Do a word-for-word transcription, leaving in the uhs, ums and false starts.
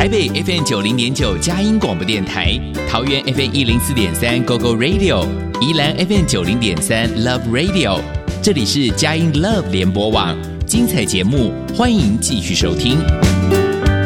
台北 F M 九零点九佳音广播电台，桃园 F M 一零四点三 Go Go Radio， 宜兰 F M 九零点三 Love Radio。这里是佳音 Love 联播网，精彩节目，欢迎继续收听。